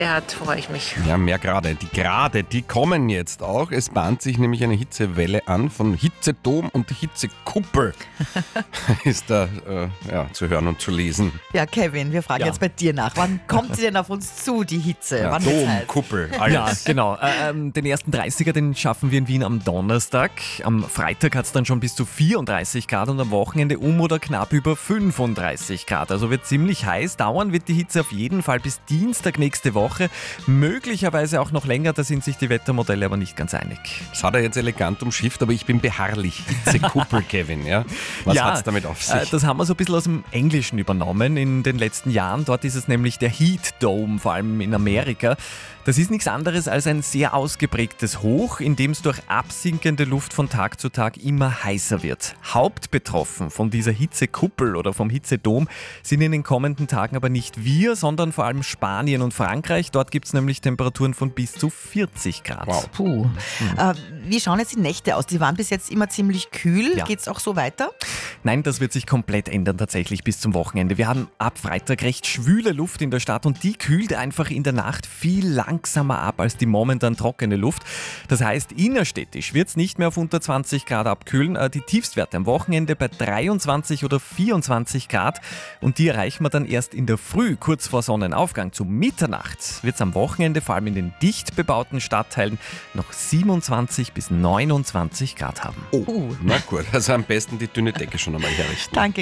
Ja, da freue ich mich. Ja, mehr Grade. Die Grade, die kommen jetzt auch. Es bahnt sich nämlich eine Hitzewelle an von Hitzedom und Hitzekuppel. Ist da zu hören und zu lesen. Ja, Kevin, wir fragen jetzt bei dir nach. Wann kommt sie denn auf uns zu, die Hitze? Ja, Wann wird's Dom, heiß? Kuppel, alles. Ja, genau. Den ersten 30er, den schaffen wir in Wien am Donnerstag. Am Freitag hat es dann schon bis zu 34 Grad und am Wochenende oder knapp über 35 Grad. Also wird ziemlich heiß. Dauern wird die Hitze auf jeden Fall bis Dienstag nächste Woche. Möglicherweise auch noch länger, da sind sich die Wettermodelle aber nicht ganz einig. Das hat er jetzt elegant umschifft, aber ich bin beharrlich. Hitzekuppel, Kevin, ja? Was hat's damit auf sich? Das haben wir so ein bisschen aus dem Englischen übernommen in den letzten Jahren. Dort ist es nämlich der Heat Dome, vor allem in Amerika. Das ist nichts anderes als ein sehr ausgeprägtes Hoch, in dem es durch absinkende Luft von Tag zu Tag immer heißer wird. Hauptbetroffen von dieser Hitzekuppel oder vom Hitzedom sind in den kommenden Tagen aber nicht wir, sondern vor allem Spanien und Frankreich. Dort gibt es nämlich Temperaturen von bis zu 40 Grad. Wow. Puh. Wie schauen jetzt die Nächte aus? Die waren bis jetzt immer ziemlich kühl. Ja. Geht's auch so weiter? Nein, das wird sich komplett ändern tatsächlich bis zum Wochenende. Wir haben ab Freitag recht schwüle Luft in der Stadt und die kühlt einfach in der Nacht viel langsamer ab als die momentan trockene Luft. Das heißt, innerstädtisch wird es nicht mehr auf unter 20 Grad abkühlen. Die Tiefstwerte am Wochenende bei 23 oder 24 Grad und die erreichen wir dann erst in der Früh, kurz vor Sonnenaufgang. Zu Mitternacht wird es am Wochenende, vor allem in den dicht bebauten Stadtteilen, noch 27 bis 29 Grad haben. Na gut, also am besten die dünne Decke schon einmal herrichten. Danke.